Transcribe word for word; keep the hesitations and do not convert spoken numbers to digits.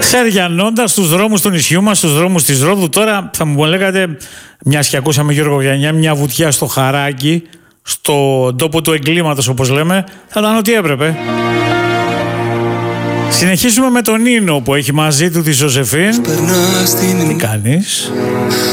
Ξεριανώντας τους δρόμους του νησιού μας, τους δρόμους της Ρόδου, τώρα θα μου λέγατε, μιας και ακούσαμε Γιώργο Γιαννιά, μια βουτιά στο χαράκι, στον τόπο του εγκλήματος όπως λέμε, θα ήταν ό,τι έπρεπε. Συνεχίζουμε με τον Νίνο που έχει μαζί του τη Ζωζεφίν. Τι κάνεις?